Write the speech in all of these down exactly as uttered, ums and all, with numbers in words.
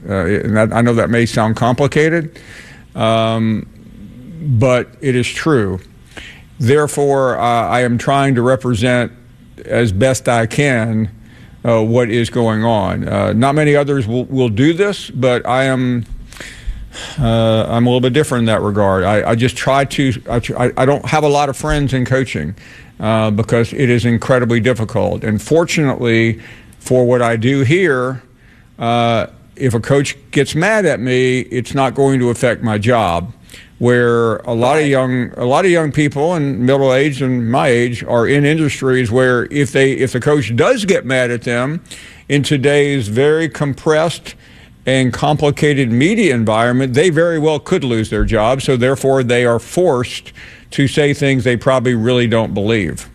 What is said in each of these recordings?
Uh, and that, I know that may sound complicated, um, but it is true. Therefore, uh, I am trying to represent as best I can uh, what is going on. Uh, not many others will, will do this, but I am uh, I'm a little bit different in that regard. I, I just try to. I, I don't have a lot of friends in coaching uh, because it is incredibly difficult. And fortunately, for what I do here, uh, if a coach gets mad at me, it's not going to affect my job. Where a lot of young, a lot of young people and middle age and my age are in industries where if they, if the coach does get mad at them, in today's very compressed and complicated media environment, they very well could lose their job. So therefore, they are forced to say things they probably really don't believe.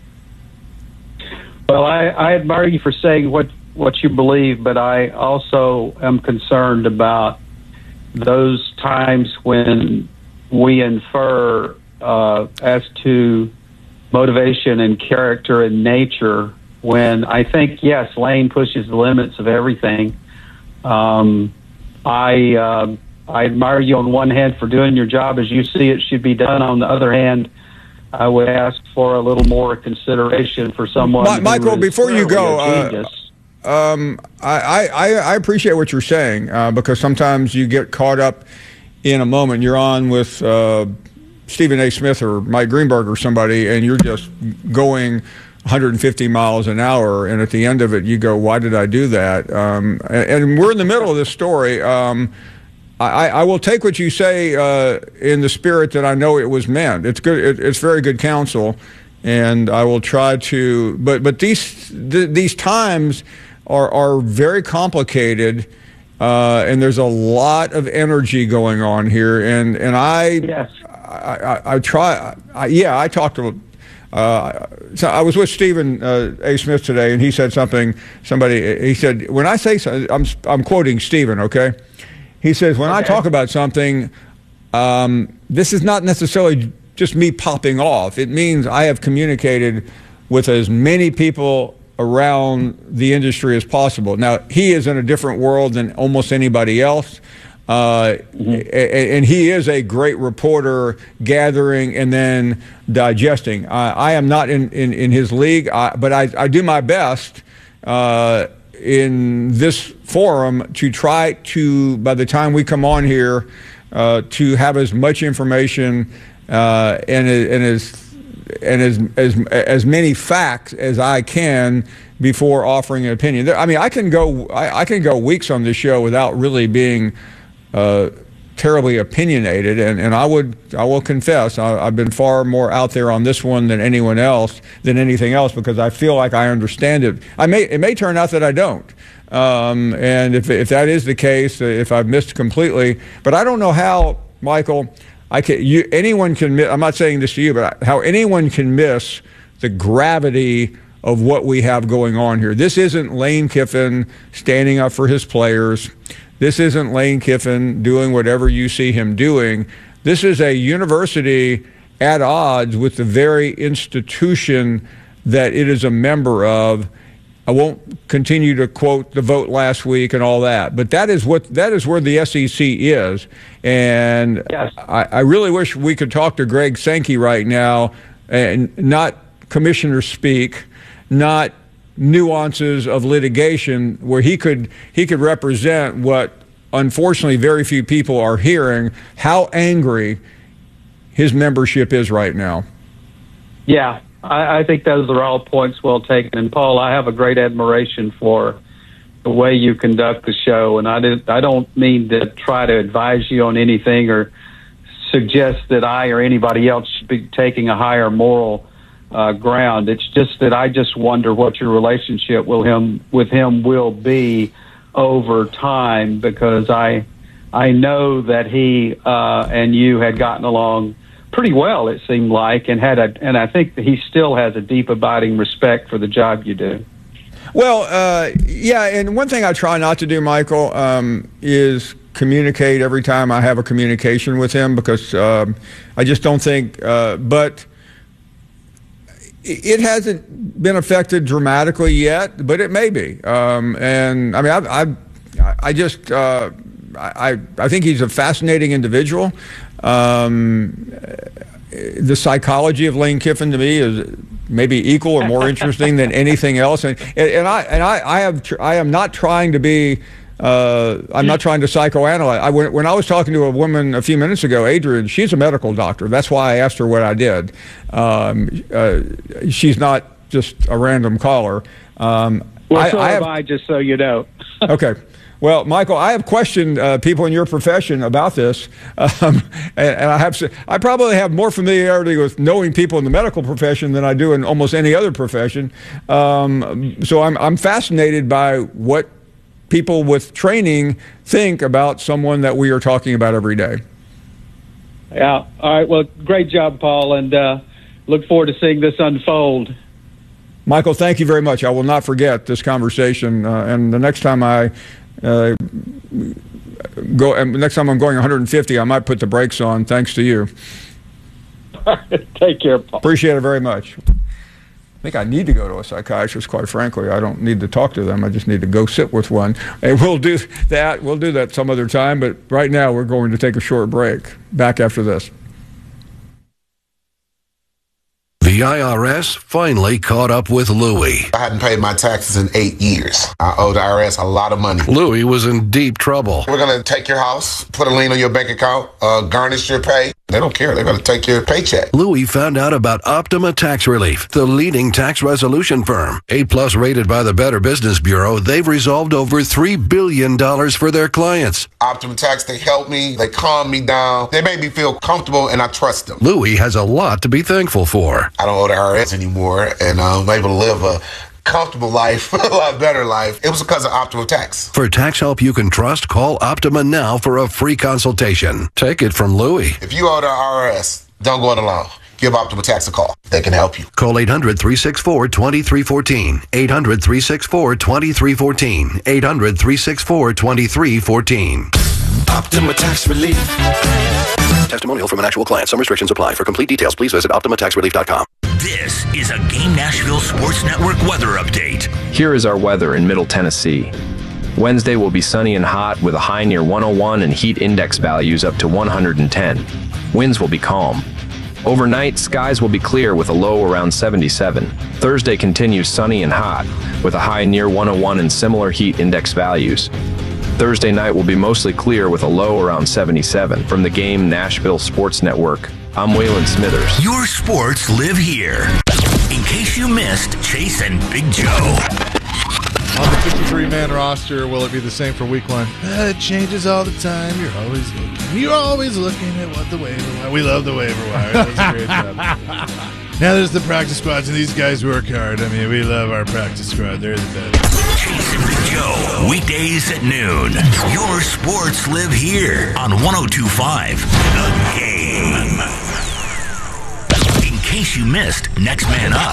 Well, I, I admire you for saying what what you believe, but I also am concerned about those times when we infer uh, as to motivation and character and nature, when I think, yes, Lane pushes the limits of everything. Um, I, uh, I admire you on one hand for doing your job as you see it should be done. On the other hand, I would ask for a little more consideration for someone. Ma- Michael, before you go, uh, Um, I, I, I appreciate what you're saying uh, because sometimes you get caught up in a moment. You're on with uh, Stephen A. Smith or Mike Greenberg or somebody, and you're just going one hundred fifty miles an hour, and at the end of it, you go, "Why did I do that?" Um, and, and we're in the middle of this story. Um, I, I will take what you say uh, in the spirit that I know it was meant. It's good. It, it's very good counsel, and I will try to. But but these th- these times are are very complicated, uh, and there's a lot of energy going on here. And and I yes. I, I, I try. I, yeah, I talked to. Uh, so I was with Stephen uh, A. Smith today, and he said something. Somebody he said when I say so, I'm I'm quoting Stephen. Okay, he says when okay. I talk about something, um, this is not necessarily just me popping off. It means I have communicated with as many people around the industry as possible. Now, he is in a different world than almost anybody else, uh, mm-hmm. and, and he is a great reporter, gathering and then digesting. Uh, I am not in, in, in his league, I, but I, I do my best uh, in this forum to try to, by the time we come on here, uh, to have as much information uh, and, and as and as as as many facts as I can before offering an opinion. I mean, I can go I, I can go weeks on this show without really being uh, terribly opinionated, and, and I would I will confess I, I've been far more out there on this one than anyone else than anything else because I feel like I understand it. I may it may turn out that I don't, um, and if if that is the case, if I've missed completely, but I don't know how, Michael. I can, you, anyone can, I'm not saying this to you, but how anyone can miss the gravity of what we have going on here. This isn't Lane Kiffin standing up for his players. This isn't Lane Kiffin doing whatever you see him doing. This is a university at odds with the very institution that it is a member of. I won't continue to quote the vote last week and all that, but that is what that is where the S E C is. And yes. I, I really wish we could talk to Greg Sankey right now, and not commissioner speak, not nuances of litigation, where he could he could represent what unfortunately very few people are hearing, how angry his membership is right now. Yeah. I, I think those are all points well taken. And Paul, I have a great admiration for the way you conduct the show. And I, did, I don't mean to try to advise you on anything or suggest that I or anybody else should be taking a higher moral uh, ground. It's just that I just wonder what your relationship with him with him will be over time, because I I know that he uh, and you had gotten along pretty well, it seemed like, and had a, and I think that he still has a deep, abiding respect for the job you do. Well, uh, yeah, and one thing I try not to do, Michael, um, is communicate every time I have a communication with him, because um, I just don't think, uh, but it hasn't been affected dramatically yet, but it may be. Um, and I mean, I've, I've I, I just uh, I I think he's a fascinating individual. Um, the psychology of Lane Kiffin to me is maybe equal or more interesting than anything else. And and I and I, I have tr- I am not trying to be. Uh, I'm not trying to psychoanalyze. I, when, when I was talking to a woman a few minutes ago, Adrian, she's a medical doctor. That's why I asked her what I did. Um, uh, she's not just a random caller. Um, well, I, so I have have, I, just so you know. Okay. Well, Michael, I have questioned uh, people in your profession about this, um, and, and I have. I probably have more familiarity with knowing people in the medical profession than I do in almost any other profession. Um, so I'm I'm fascinated by what people with training think about someone that we are talking about every day. Yeah. All right. Well, great job, Paul, and uh, look forward to seeing this unfold. Michael, thank you very much. I will not forget this conversation, uh, and the next time I. Uh, go. And next time I'm going one hundred fifty, I might put the brakes on. Thanks to you. Take care, Paul. Appreciate it very much. I think I need to go to a psychiatrist. Quite frankly, I don't need to talk to them. I just need to go sit with one. And we'll do that. We'll do that some other time. But right now, we're going to take a short break. Back after this. The I R S finally caught up with Louie. I hadn't paid my taxes in eight years. I owe the I R S a lot of money. Louie was in deep trouble. We're going to take your house, put a lien on your bank account, uh, garnish your pay. They don't care. They're going to take your paycheck. Louie found out about Optima Tax Relief, the leading tax resolution firm. A-plus rated by the Better Business Bureau, they've resolved over three billion dollars for their clients. Optima Tax, they help me. They calm me down. They make me feel comfortable, and I trust them. Louie has a lot to be thankful for. I don't owe the I R S anymore, and I'm able to live a comfortable life, a lot better life. It was because of Optima Tax. For tax help you can trust, call Optima now for a free consultation. Take it from Louie. If you owe the I R S, don't go it alone. Give Optima Tax a call. They can help you. Call eight hundred, three six four, two three one four. eight hundred, three six four, two three one four. eight hundred, three six four, two three one four. Optima Tax Relief. Testimonial from an actual client. Some restrictions apply. For complete details, please visit optima tax relief dot com. This is a Game Nashville Sports Network weather update. Here is our weather in Middle Tennessee. Wednesday will be sunny and hot with a high near one oh one and heat index values up to one hundred ten. Winds will be calm. Overnight, skies will be clear with a low around seventy-seven. Thursday continues sunny and hot with a high near one oh one and similar heat index values. Thursday night will be mostly clear with a low around seventy-seven. From the Game Nashville Sports Network, I'm Waylon Smithers. Your sports live here. In case you missed Chase and Big Joe. On the fifty-three man roster, will it be the same for week one? Uh, it changes all the time. You're always looking. You're always looking at what the waiver wire. We love the waiver wire. That was a great job. Now there's the practice squads, and these guys work hard. I mean, we love our practice squad. They're the best. Chase and Big Joe, weekdays at noon. Your sports live here on one oh two point five The Game. In case you missed Next Man Up.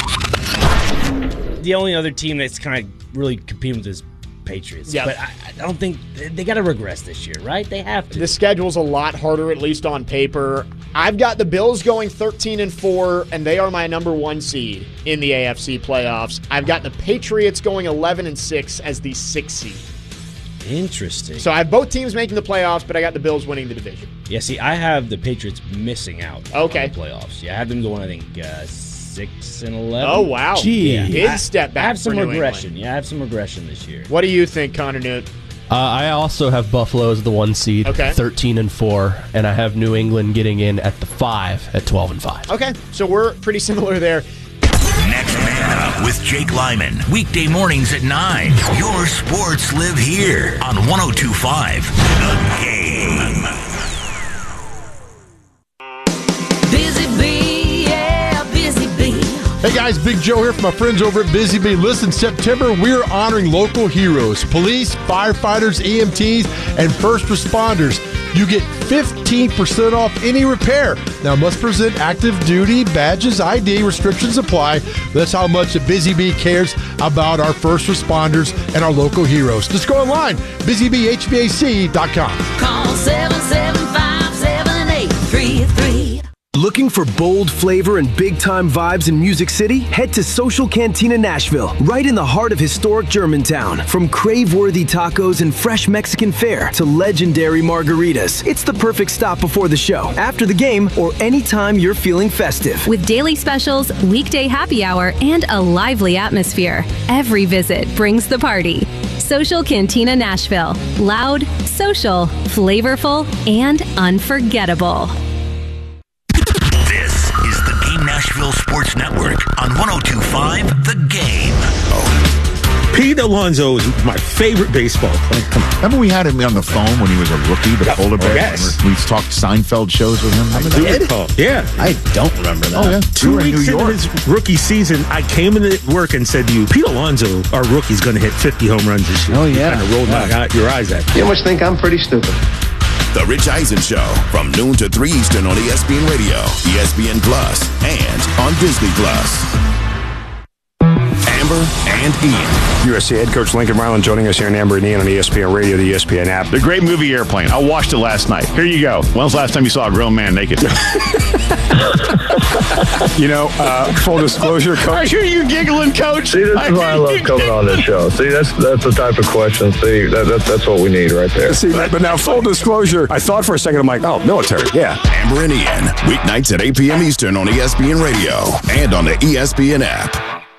The only other team that's kind of really competing with is Patriots. Yep. But I, I don't think they got to regress this year, right? They have to. The schedule's a lot harder, at least on paper. I've got the Bills going thirteen and four, and they are my number one seed in the A F C playoffs. I've got the Patriots going eleven and six as the sixth seed. Interesting. So I have both teams making the playoffs, but I got the Bills winning the division. Yeah, see, I have the Patriots missing out okay. on the playoffs. Yeah, I have them going, I think, uh, six and eleven. Oh, wow. Gee. Yeah. Big I, step back I have some for New regression. England. Yeah, I have some regression this year. What do you think, Connor Newt? Uh, I also have Buffalo as the one seed, okay. thirteen and four, and I have New England getting in at the five at twelve and five. Okay, so we're pretty similar there. Next Man Up with Jake Lyman. Weekday mornings at nine. Your sports live here on one oh two point five The Game. Busy Bee, yeah, Busy Bee. Hey guys, Big Joe here from my friends over at Busy Bee. Listen, September, we're honoring local heroes, police, firefighters, E M Ts, and first responders. You get fifteen percent off any repair. Now, must present active duty badges, I D, restrictions apply. That's how much the Busy Bee cares about our first responders and our local heroes. Just go online, busy bee h v a c dot com. Call seven seven five, seven eight three three. Looking for bold flavor and big-time vibes in Music City? Head to Social Cantina Nashville, right in the heart of historic Germantown. From crave-worthy tacos and fresh Mexican fare to legendary margaritas, it's the perfect stop before the show, after the game, or anytime you're feeling festive. With daily specials, weekday happy hour, and a lively atmosphere, every visit brings the party. Social Cantina Nashville. Loud, social, flavorful, and unforgettable. Nashville Sports Network on one oh two point five The Game. Pete Alonso is my favorite baseball player. Remember we had him on the phone when he was a rookie, the polar bear? Yes. We talked Seinfeld shows with him. Did? Yeah. I don't remember that. Oh, yeah. Two weeks into his rookie season, I came into work and said to you, Pete Alonso, our rookie's going to hit fifty home runs this year. Oh, yeah. You kind of rolled yeah. my, your eyes at me. You must think I'm pretty stupid. The Rich Eisen Show from noon to three Eastern on E S P N Radio, E S P N Plus, and on Disney Plus. Amber and Ian. U S C head coach Lincoln Riley joining us here in Amber and Ian on E S P N Radio, the E S P N app. The great movie Airplane. I watched it last night. Here you go. When was the last time you saw a grown man naked? You know, uh, full disclosure, coach. I hear you giggling, coach. See, this is why I love coming on this show. See, that's that's the type of question. See, that, that, that's what we need right there. See, but now, full disclosure, I thought for a second, I'm like, oh, military, yeah. Amber and Ian, weeknights at eight p.m. Eastern on E S P N Radio and on the E S P N app.